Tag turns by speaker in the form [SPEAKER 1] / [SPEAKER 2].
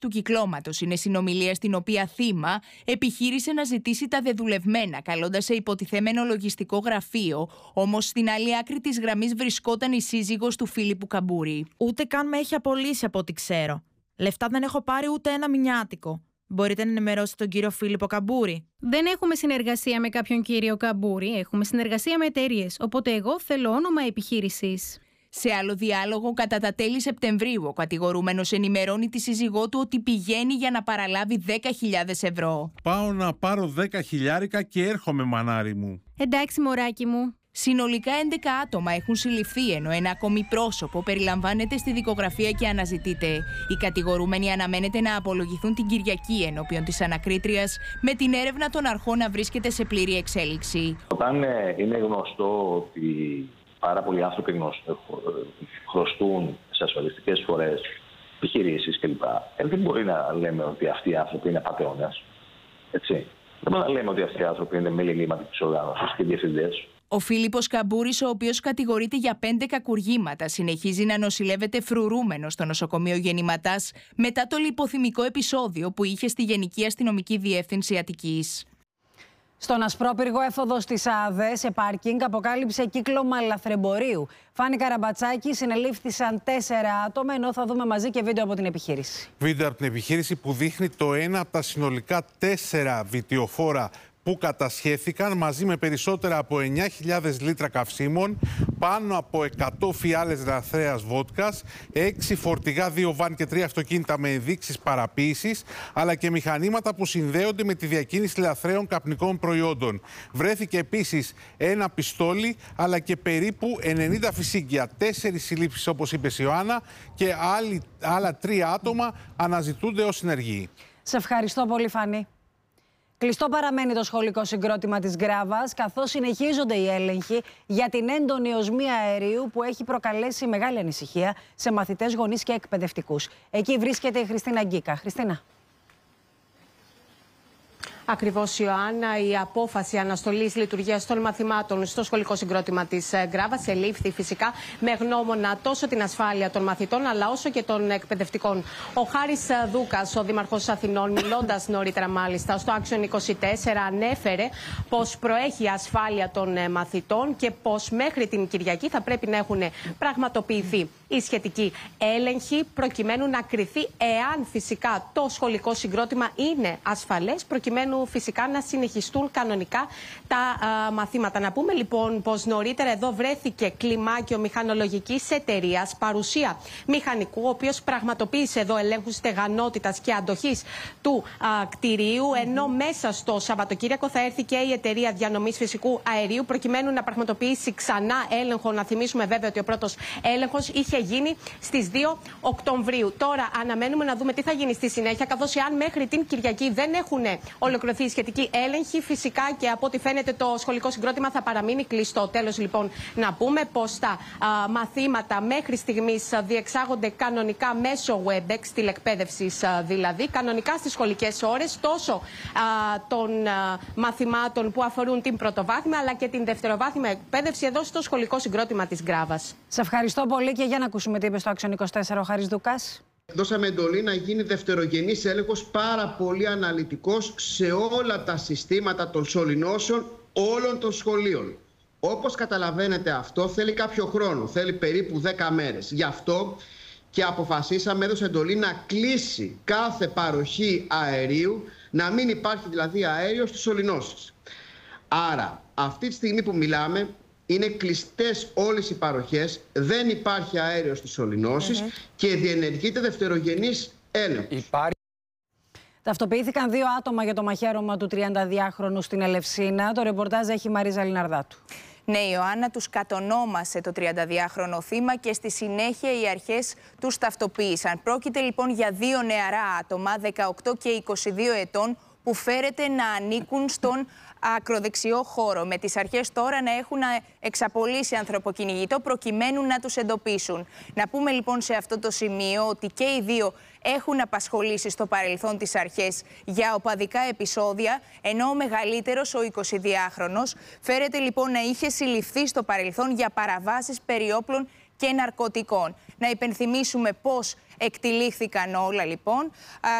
[SPEAKER 1] του κυκλώματος είναι συνομιλία στην οποία θύμα επιχείρησε να ζητήσει τα δεδουλευμένα, καλώντας σε υποτιθέμενο λογιστικό γραφείο, όμως στην άλλη άκρη της γραμμής βρισκόταν η σύζυγος του Φίλιππου Καμπούρη.
[SPEAKER 2] Ούτε καν με έχει απολύσει από ό,τι ξέρω. Λεφτά δεν έχω πάρει ούτε ένα μηνιάτικο. Μπορείτε να ενημερώσετε τον κύριο Φίλιππο Καμπούρη?
[SPEAKER 3] Δεν έχουμε συνεργασία με κάποιον κύριο Καμπούρη, έχουμε συνεργασία με εταιρείες. Οπότε εγώ θέλω όνομα επιχείρησης.
[SPEAKER 1] Σε άλλο διάλογο, κατά τα τέλη Σεπτεμβρίου, ο κατηγορούμενος ενημερώνει τη σύζυγό του ότι πηγαίνει για να παραλάβει 10.000 ευρώ.
[SPEAKER 4] Πάω να πάρω 10.000 και έρχομαι, μανάρι μου.
[SPEAKER 3] Εντάξει, μωράκι μου.
[SPEAKER 1] Συνολικά 11 άτομα έχουν συλληφθεί, ενώ ένα ακόμη πρόσωπο περιλαμβάνεται στη δικογραφία και αναζητείται. Οι κατηγορούμενοι αναμένεται να απολογηθούν την Κυριακή ενώπιον της ανακρίτριας, με την έρευνα των αρχών να βρίσκεται σε πλήρη εξέλιξη.
[SPEAKER 5] Όταν είναι γνωστό ότι πάρα πολλοί άνθρωποι χρωστούν σε ασφαλιστικές φορές, επιχειρήσεις κλπ. Δεν μπορεί να λέμε ότι αυτοί οι άνθρωποι είναι πατεώνες. Έτσι. Δεν μπορεί να λέμε ότι αυτοί οι άνθρωποι είναι μέλη εγκληματικής οργάνωσης και διευθυντές.
[SPEAKER 1] Ο Φίλιππος Καμπούρης, ο οποίος κατηγορείται για 5 κακουργήματα, συνεχίζει να νοσηλεύεται φρουρούμενος στο νοσοκομείο Γεννηματάς μετά το λιποθυμικό επεισόδιο που είχε στη Γενική Αστυνομική Διεύθυνση Αττικής.
[SPEAKER 6] Στον ασπρόπυργο έφοδο της ΑΔΕ σε πάρκινγκ αποκάλυψε κύκλωμα λαθρεμπορίου. Φάνη Καραμπατσάκη, συνελήφθησαν 4 άτομα, ενώ θα δούμε μαζί και βίντεο από την επιχείρηση.
[SPEAKER 4] Βίντεο από την επιχείρηση που δείχνει το ένα από τα συνολικά 4 βιτιοφόρα που κατασχέθηκαν, μαζί με περισσότερα από 9.000 λίτρα καυσίμων, πάνω από 100 φιάλες λαθρέας βότκας, 6 φορτηγά, 2 βαν και 3 αυτοκίνητα με ενδείξεις παραποίησης, αλλά και μηχανήματα που συνδέονται με τη διακίνηση λαθρέων καπνικών προϊόντων. Βρέθηκε επίσης ένα πιστόλι, αλλά και περίπου 90 φυσίγγια. 4 συλλήψεις, όπως είπε η Ιωάννα, και άλλα 3 άτομα αναζητούνται ως συνεργοί.
[SPEAKER 6] Σε ευχαριστώ πολύ, Φανή. Κλειστό παραμένει το σχολικό συγκρότημα της Γκράβας, καθώς συνεχίζονται οι έλεγχοι για την έντονη οσμία αερίου που έχει προκαλέσει μεγάλη ανησυχία σε μαθητές, γονείς και εκπαιδευτικούς. Εκεί βρίσκεται η Χριστίνα Γκίκα. Χριστίνα.
[SPEAKER 7] Ακριβώς, Ιωάννα, η απόφαση αναστολής λειτουργίας των μαθημάτων στο σχολικό συγκρότημα της Γκράβας ελήφθη φυσικά με γνώμονα τόσο την ασφάλεια των μαθητών αλλά όσο και των εκπαιδευτικών. Ο Χάρης Δούκας, ο Δήμαρχος Αθηνών, μιλώντας νωρίτερα μάλιστα στο Action 24, ανέφερε πως προέχει η ασφάλεια των μαθητών και πως μέχρι την Κυριακή θα πρέπει να έχουν πραγματοποιηθεί οι σχετικοί έλεγχοι προκειμένου να κριθεί εάν φυσικά το σχολικό συγκρότημα είναι ασφαλές, προκειμένου φυσικά να συνεχιστούν κανονικά τα μαθήματα. Να πούμε λοιπόν πως νωρίτερα εδώ βρέθηκε κλιμάκιο μηχανολογικής εταιρείας, παρουσία μηχανικού, ο οποίος πραγματοποίησε εδώ ελέγχους στεγανότητας και αντοχής του κτηρίου, ενώ μέσα στο Σαββατοκύριακο θα έρθει και η εταιρεία διανομής φυσικού αερίου προκειμένου να πραγματοποιήσει ξανά έλεγχο. Να θυμίσουμε βέβαια ότι ο πρώτος έλεγχος είχε γίνει στις 2 Οκτωβρίου. Τώρα αναμένουμε να δούμε τι θα γίνει στη συνέχεια, καθώς εάν μέχρι την Κυριακή δεν έχουν ολοκληρωθεί οι σχετικοί έλεγχοι, φυσικά και από ό,τι φαίνεται το σχολικό συγκρότημα θα παραμείνει κλειστό. Τέλος λοιπόν να πούμε πως τα μαθήματα μέχρι στιγμής διεξάγονται κανονικά μέσω WebEx, τηλεκπαίδευσης δηλαδή, κανονικά στις σχολικές ώρες, τόσο των μαθημάτων που αφορούν την πρωτοβάθμια αλλά και την δευτεροβάθμια εκπαίδευση εδώ στο σχολικό συγκρότημα της Γκράβας.
[SPEAKER 6] Σε ευχαριστώ πολύ και για να ακούσουμε τι είπε στο Action 24 ο Χάρης Δούκας.
[SPEAKER 8] Δώσαμε εντολή να γίνει δευτερογενής έλεγχος πάρα πολύ αναλυτικός σε όλα τα συστήματα των σωληνώσεων όλων των σχολείων. Όπως καταλαβαίνετε, αυτό θέλει κάποιο χρόνο, θέλει περίπου 10 μέρες. Γι' αυτό και αποφασίσαμε, έδωσε εντολή να κλείσει κάθε παροχή αερίου, να μην υπάρχει δηλαδή αέριο στις σωληνώσεις. Άρα, αυτή τη στιγμή που μιλάμε, είναι κλειστές όλες οι παροχές, δεν υπάρχει αέριο στις σωληνώσεις και διενεργείται δευτερογενής έλεγχος.
[SPEAKER 6] Ταυτοποιήθηκαν 2 άτομα για το μαχαίρωμα του 32χρονου στην Ελευσίνα. Το ρεπορτάζ έχει η Μαρίζα Λιναρδάτου.
[SPEAKER 1] Ναι, η Ιωάννα τους κατονόμασε το 32χρονο θύμα και στη συνέχεια οι αρχές τους ταυτοποίησαν. Πρόκειται λοιπόν για 2 νεαρά άτομα, 18 και 22 ετών, που φέρεται να ανήκουν στον ακροδεξιό χώρο. Με τις αρχές τώρα να έχουν εξαπολύσει ανθρωποκυνηγητό προκειμένου να τους εντοπίσουν. Να πούμε λοιπόν σε αυτό το σημείο ότι και οι 2 έχουν απασχολήσει στο παρελθόν τις αρχές για οπαδικά επεισόδια, ενώ ο μεγαλύτερος, ο 22χρονος, φέρεται λοιπόν να είχε συλληφθεί στο παρελθόν για παραβάσεις περί όπλων και ναρκωτικών. Να υπενθυμίσουμε πώς εκτυλίχθηκαν όλα λοιπόν.